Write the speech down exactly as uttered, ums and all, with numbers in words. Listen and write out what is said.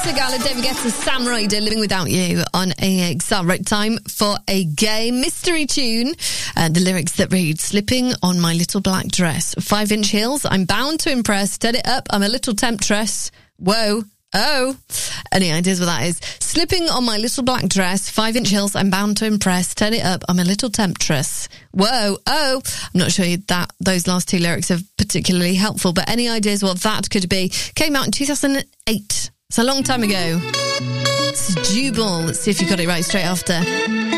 Sigala, David Guetta, Sam Ryder, Living Without You on A X R. Right, time for a gay mystery tune. Uh, the lyrics that read, slipping on my little black dress, five inch heels, I'm bound to impress, turn it up, I'm a little temptress. Whoa. Oh, any ideas what that is? Slipping on my little black dress, five inch heels, I'm bound to impress, turn it up, I'm a little temptress. Whoa, oh, I'm not sure that those last two lyrics are particularly helpful, but any ideas what that could be? Came out in two thousand eight. It's a long time ago. It's Jubal. Let's see if you got it right straight after.